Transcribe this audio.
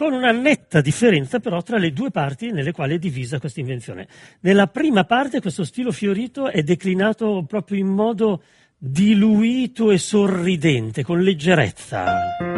con una netta differenza però tra le due parti nelle quali è divisa questa invenzione. Nella prima parte questo stilo fiorito è declinato proprio in modo diluito e sorridente, con leggerezza.